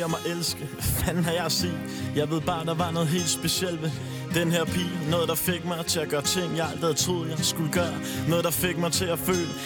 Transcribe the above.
giver mig elske. Hvad fanden har jeg at sige? Jeg ved bare, der var noget helt specielt ved den her pige. Noget, der fik mig til at gøre ting, jeg aldrig havde troet, jeg skulle gøre. Noget, der fik mig til at føle,